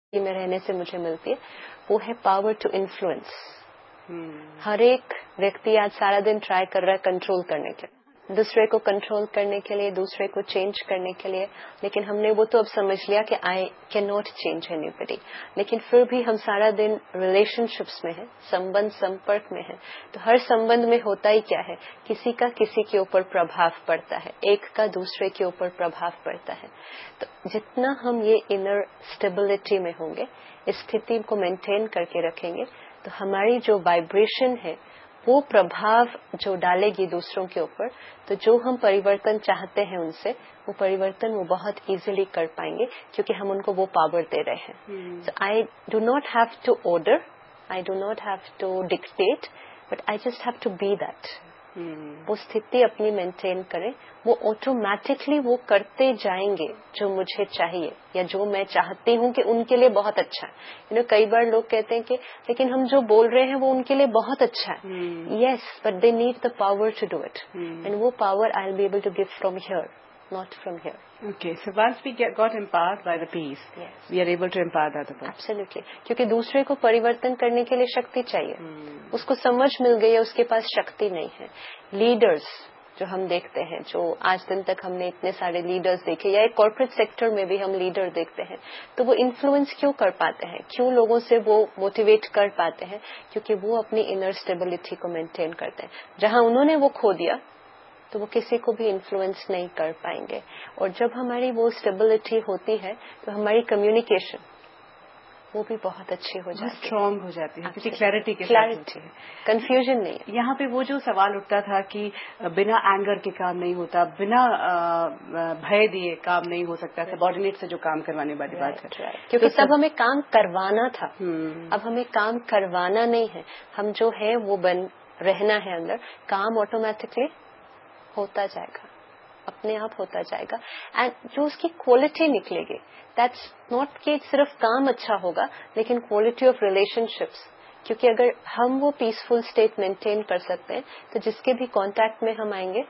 में रहने से मुझे मिलती है, वो है पावर टू इन्फ्लुएंस। हर एक व्यक्ति आज सारा दिन ट्राई कर रहा है कंट्रोल करने के लिए, दूसरे को कंट्रोल करने के लिए, दूसरे को चेंज करने के लिए, लेकिन हमने वो तो अब समझ लिया कि I can not change anybody. लेकिन फिर भी हम सारा दिन रिलेशनशिप्स में हैं, संबंध संपर्क में हैं, तो हर संबंध में होता ही क्या है, किसी का किसी के ऊपर प्रभाव पड़ता है, एक का दूसरे के ऊपर प्रभाव पड़ता है। तो जितना हम ये इनर स्टेबिलिटी में होंगे, इस स्थिति को मेंटेन करके रखेंगे, तो हमारी जो वाइब्रेशन है वो प्रभाव जो डालेगी दूसरों के ऊपर, तो जो हम परिवर्तन चाहते हैं उनसे, वो परिवर्तन वो बहुत इजीली कर पाएंगे, क्योंकि हम उनको वो पावर दे रहे हैं। सो I do not have to order, I do not have to dictate, but I just have to be that. वो स्थिति अपनी मेंटेन करें, वो ऑटोमेटिकली वो करते जाएंगे जो मुझे चाहिए या जो मैं चाहती हूँ कि उनके लिए बहुत अच्छा है। कई बार लोग कहते हैं कि लेकिन हम जो बोल रहे हैं वो उनके लिए बहुत अच्छा है। Yes, but they need the power to do it, and वो power I will be able to give from here, not from here. Okay, so once we got empowered by the peace, yes, we are able to empower the other person. Absolutely, क्योंकि दूसरे को परिवर्तन करने के लिए शक्ति चाहिए। उसको समझ मिल गई है, उसके पास शक्ति नहीं है। लीडर्स जो हम देखते हैं, जो आज दिन तक हमने इतने सारे लीडर्स देखे, या एक कॉर्पोरेट सेक्टर में भी हम लीडर देखते हैं, तो वो इन्फ्लुएंस क्यों कर पाते हैं, क्यों लोगों से वो मोटिवेट कर पाते हैं, क्योंकि वो अपनी इनर स्टेबिलिटी को मेंटेन करते हैं। जहां उन्होंने वो खो दिया, तो वो किसी को भी इन्फ्लुएंस नहीं कर पाएंगे। और जब हमारी वो स्टेबिलिटी होती है, तो हमारी कम्युनिकेशन वो भी बहुत अच्छी हो जाती है, स्ट्रांग हो जाती है, क्योंकि क्लैरिटी के साथ होती है, कंफ्यूजन नहीं है। यहाँ पे वो जो सवाल उठता था कि बिना एंगर के काम नहीं होता, बिना भय दिए काम नहीं हो सकता, सबॉर्डिनेट से जो काम करवाने वाली बात है, क्योंकि तब हमें काम करवाना था, अब हमें काम करवाना नहीं है। हम जो है वो बन रहना है अंदर, काम ऑटोमेटिकली होता जाएगा, अपने आप होता जाएगा। एंड जो उसकी क्वालिटी निकलेगी, दैट्स नॉट कि सिर्फ काम अच्छा होगा, लेकिन क्वालिटी ऑफ रिलेशनशिप्स। क्योंकि अगर हम वो पीसफुल स्टेट मेंटेन कर सकते हैं, तो जिसके भी कांटेक्ट में हम आएंगे,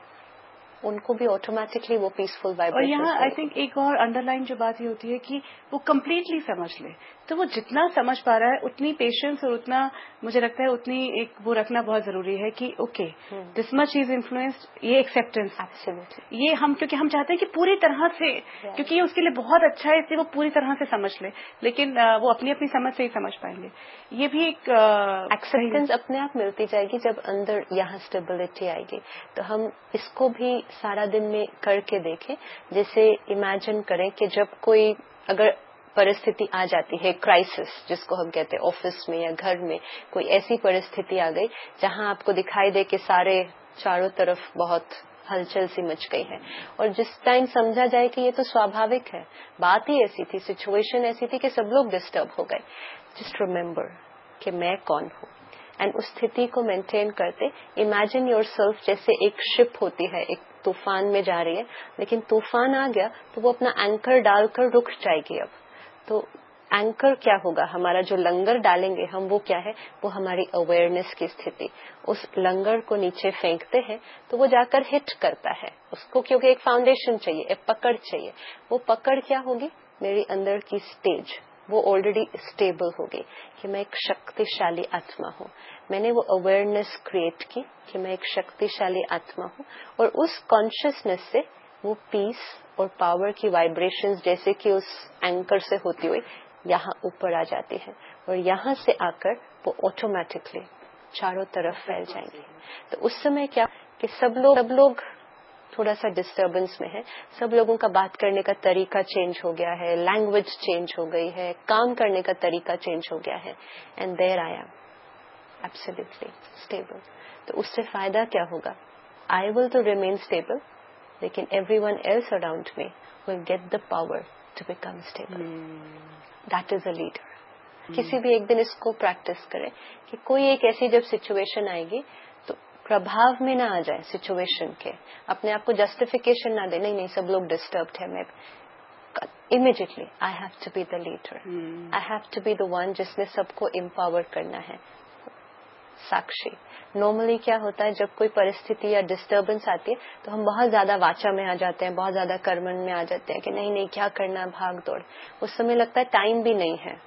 उनको भी ऑटोमेटिकली वो पीसफुल वाइब्रेशन। और यहाँ आई थिंक एक और अंडरलाइन जो बात ये होती है कि वो कम्प्लीटली समझ ले, तो वो जितना समझ पा रहा है उतनी पेशेंस और उतना मुझे लगता है उतनी एक वो रखना बहुत जरूरी है कि okay this much is influenced, ये एक्सेप्टेंस। एब्सोल्युटली, ये हम क्योंकि हम चाहते हैं कि पूरी तरह से, क्योंकि ये उसके लिए बहुत अच्छा है, इसलिए वो पूरी तरह से समझ ले, लेकिन वो अपनी अपनी समझ से ही समझ पाएंगे। ये भी एक एक्सेप्टेंस अपने आप मिलती जाएगी जब अंदर यहाँ स्टेबिलिटी आएगी। तो हम इसको भी सारा दिन में करके देखें। जैसे इमेजिन करें कि जब कोई अगर परिस्थिति आ जाती है, क्राइसिस जिसको हम कहते हैं, ऑफिस में या घर में कोई ऐसी परिस्थिति आ गई जहां आपको दिखाई दे कि सारे चारों तरफ बहुत हलचल सी मच गई है, और जिस टाइम समझा जाए कि ये तो स्वाभाविक है, बात ही ऐसी थी, सिचुएशन ऐसी थी कि सब लोग डिस्टर्ब हो गए, जस्ट रिमेम्बर कि मैं कौन हूँ, एंड उस स्थिति को मेंटेन करते इमेजिन योरसेल्फ जैसे एक शिप होती है, एक तूफान में जा रही है, लेकिन तूफान आ गया तो वो अपना एंकर डालकर रुक जाएगी। अब तो एंकर क्या होगा, हमारा जो लंगर डालेंगे हम, वो क्या है, वो हमारी अवेयरनेस की स्थिति। उस लंगर को नीचे फेंकते हैं तो वो जाकर हिट करता है उसको, क्योंकि एक फाउंडेशन चाहिए, एक पकड़ चाहिए। वो पकड़ क्या होगी, मेरी अंदर की स्टेज वो ऑलरेडी स्टेबल होगी कि मैं एक शक्तिशाली आत्मा हूँ। मैंने वो अवेयरनेस क्रिएट की कि मैं एक शक्तिशाली आत्मा हूँ, और उस कॉन्शियसनेस से वो पीस और पावर की वाइब्रेशंस जैसे कि उस एंकर से होती हुई यहाँ ऊपर आ जाती है, और यहाँ से आकर वो ऑटोमेटिकली चारों तरफ फैल जाएंगे। तो उस समय क्या कि सब लोग थोड़ा सा डिस्टर्बेंस में है, सब लोगों का बात करने का तरीका चेंज हो गया है, लैंग्वेज चेंज हो गई है, काम करने का तरीका चेंज हो गया है, and there I am absolutely stable. तो उससे फायदा क्या होगा, आई विल तो रिमेन स्टेबल, लेकिन everyone else around me will get the power to become stable. That is a leader. किसी भी एक दिन इसको प्रैक्टिस करें कि कोई एक ऐसी जब सिचुएशन आएगी तो प्रभाव में ना आ जाए सिचुएशन के, अपने आप को जस्टिफिकेशन ना दे, नहीं सब लोग डिस्टर्ब्ड है, मैं immediately I have to be the leader, I have to be the one जिसने सबको एम्पावर करना है। साक्षी। नॉर्मली क्या होता है, जब कोई परिस्थिति या डिस्टर्बेंस आती है तो हम बहुत ज्यादा वाचा में आ जाते हैं, बहुत ज्यादा कर्मण में आ जाते हैं कि नहीं क्या करना, भाग दौड़। उस समय लगता है टाइम भी नहीं है,